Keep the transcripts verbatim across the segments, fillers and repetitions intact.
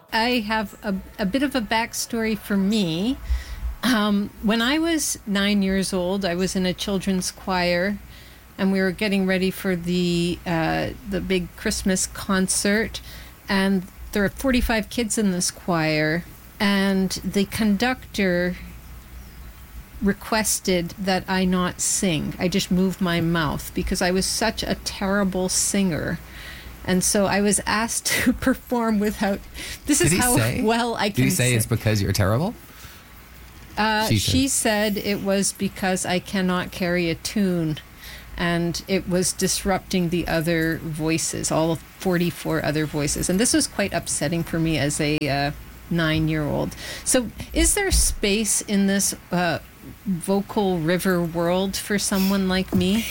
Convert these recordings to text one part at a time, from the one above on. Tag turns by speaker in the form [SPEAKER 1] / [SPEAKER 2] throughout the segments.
[SPEAKER 1] I have a, a bit of a backstory for me. Um, when I was nine years old, I was in a children's choir, and we were getting ready for the uh, the big Christmas concert. And there are forty-five kids in this choir, and the conductor requested that I not sing. I just moved my mouth because I was such a terrible singer. And so I was asked to perform without... This is how
[SPEAKER 2] say?
[SPEAKER 1] well I can
[SPEAKER 2] Did he say
[SPEAKER 1] sing.
[SPEAKER 2] it's because you're terrible?
[SPEAKER 1] Uh,
[SPEAKER 2] she,
[SPEAKER 1] she said it was because I cannot carry a tune, and it was disrupting the other voices, all forty-four other voices. And this was quite upsetting for me as a uh, nine-year-old. So is there space in this uh, vocal river world for someone like me?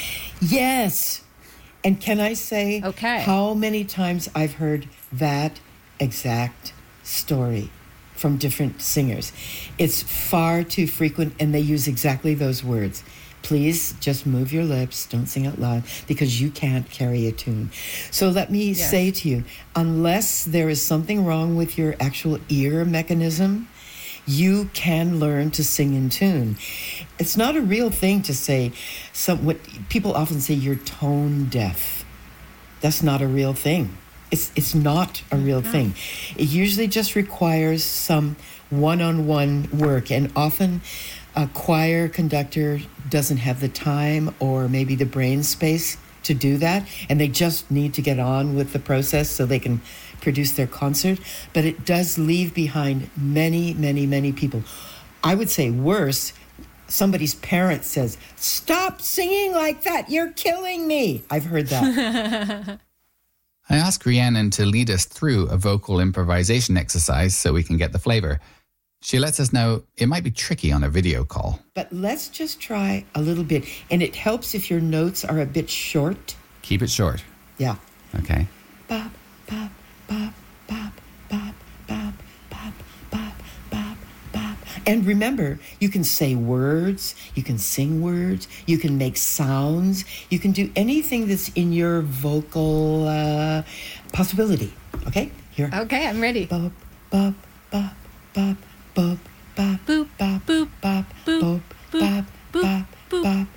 [SPEAKER 3] Yes. And can I say
[SPEAKER 1] okay.
[SPEAKER 3] how many times I've heard that exact story from different singers? It's far too frequent, and they use exactly those words. Please just move your lips, don't sing out loud, because you can't carry a tune. So let me
[SPEAKER 1] yes.
[SPEAKER 3] say to you, unless there is something wrong with your actual ear mechanism, you can learn to sing in tune. It's not a real thing to say, some, what people often say, you're tone deaf. That's not a real thing. It's it's not a real
[SPEAKER 1] no.
[SPEAKER 3] thing. It usually just requires some one-on-one work, and often a choir conductor doesn't have the time or maybe the brain space to do that, and they just need to get on with the process so they can produce their concert. But it does leave behind many, many, many people. I would say worse, somebody's parent says, "Stop singing like that, you're killing me." I've heard that.
[SPEAKER 2] I asked Rhiannon to lead us through a vocal improvisation exercise so we can get the flavor. She lets us know it might be tricky on a video call.
[SPEAKER 3] But let's just try a little bit. And it helps if your notes are a bit short.
[SPEAKER 2] Keep it short.
[SPEAKER 3] Yeah.
[SPEAKER 2] Okay.
[SPEAKER 3] Bop, bop, bop, bop, bop, bop, bop, bop, bop, bop. And remember, you can say words, you can sing words, you can make sounds, you can do anything that's in your vocal uh, possibility. Okay? Here.
[SPEAKER 1] Okay, I'm ready.
[SPEAKER 3] Bop, bop, bop, bop, bop, bop,
[SPEAKER 1] Boop,
[SPEAKER 3] bop,
[SPEAKER 1] boop,
[SPEAKER 3] bop,
[SPEAKER 1] boop,
[SPEAKER 3] bop,
[SPEAKER 1] boop,
[SPEAKER 3] bop,
[SPEAKER 1] boop,
[SPEAKER 3] bop,
[SPEAKER 1] boop,
[SPEAKER 3] bop,